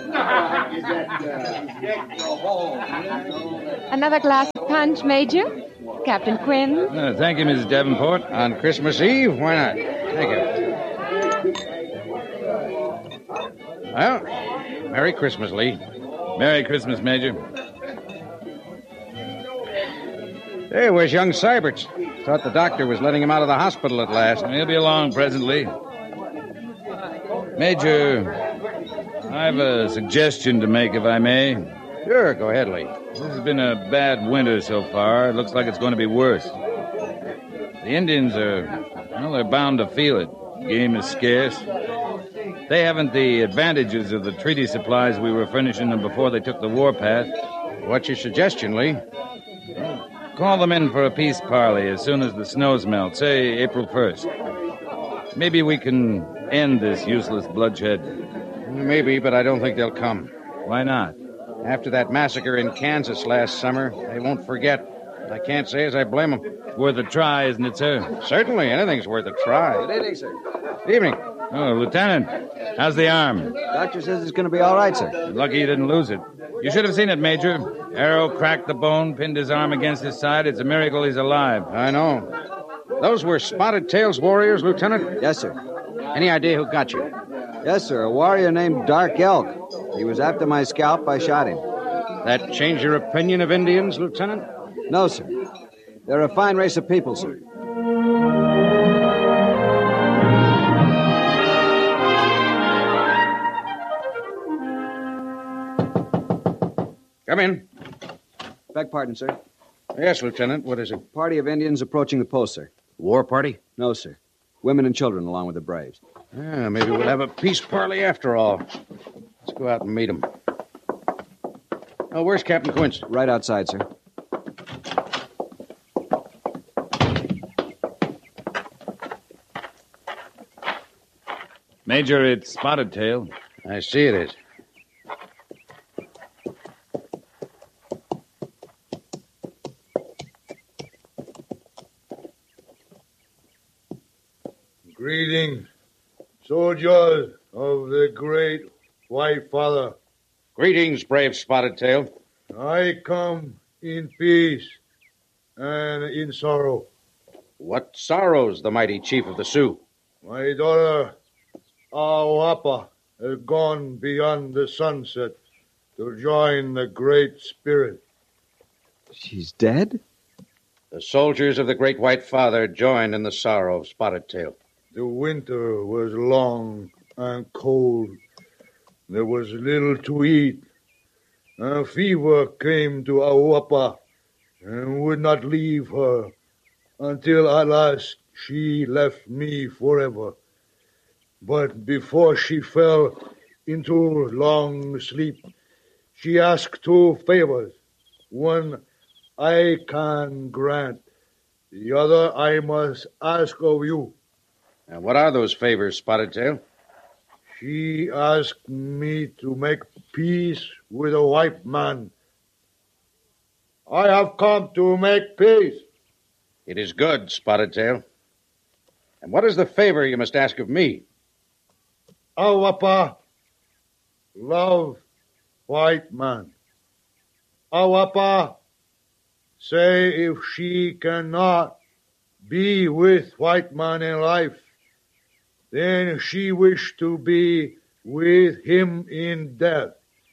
Another glass of punch, Major? Captain Quinn? Thank you, Mrs. Davenport. On Christmas Eve? Why not? Thank you. Well, Merry Christmas, Lee. Merry Christmas, Major. Hey, where's young Syberts? Thought the doctor was letting him out of the hospital at last. He'll be along presently. Major, I have a suggestion to make, if I may. Sure, go ahead, Lee. This has been a bad winter so far. It looks like it's going to be worse. The Indians they're bound to feel it. Game is scarce. They haven't the advantages of the treaty supplies we were furnishing them before they took the warpath. What's your suggestion, Lee? Call them in for a peace parley as soon as the snows melt, say April 1st. Maybe we can end this useless bloodshed. Maybe, but I don't think they'll come. Why not? After that massacre in Kansas last summer, they won't forget. I can't say as I blame them. Worth a try, isn't it, sir? Certainly, anything's worth a try. Good evening, sir. Good evening. Oh, Lieutenant, how's the arm? Doctor says it's going to be all right, sir. Lucky you didn't lose it. You should have seen it, Major. Arrow cracked the bone, pinned his arm against his side. It's a miracle he's alive. I know. Those were Spotted Tail's warriors, Lieutenant? Yes, sir. Any idea who got you? Yes, sir. A warrior named Dark Elk. He was after my scalp. I shot him. That change your opinion of Indians, Lieutenant? No, sir. They're a fine race of people, sir. Come in. Beg pardon, sir. Yes, Lieutenant. What is it? Party of Indians approaching the post, sir. War party? No, sir. Women and children along with the braves. Yeah, maybe we'll have a peace parley after all. Let's go out and meet them. Oh, where's Captain Quince? Right outside, sir. Major, it's Spotted Tail. I see it is. Greetings, soldiers of the great White Father. Greetings, brave Spotted Tail. I come in peace and in sorrow. What sorrows the mighty chief of the Sioux? My daughter, Awapa, has gone beyond the sunset to join the Great Spirit. She's dead? The soldiers of the great White Father joined in the sorrow of Spotted Tail. The winter was long and cold. There was little to eat. A fever came to Awapa and would not leave her until at last she left me forever. But before she fell into long sleep, she asked two favors. One I can grant. The other I must ask of you. And what are those favors, Spotted Tail? She asked me to make peace with a white man. I have come to make peace. It is good, Spotted Tail. And what is the favor you must ask of me? Awapa, love white man. Awapa, say if she cannot be with white man in life, then she wished to be with him in death.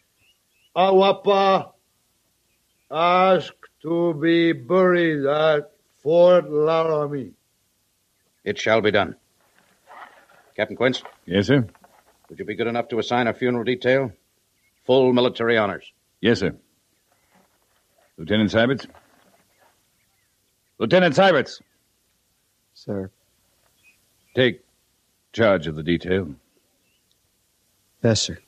Awapa asked to be buried at Fort Laramie. It shall be done. Captain Quince? Yes, sir? Would you be good enough to assign a funeral detail? Full military honors. Yes, sir. Lieutenant Syberts? Lieutenant Syberts! Sir. Take charge of the detail. Yes, sir.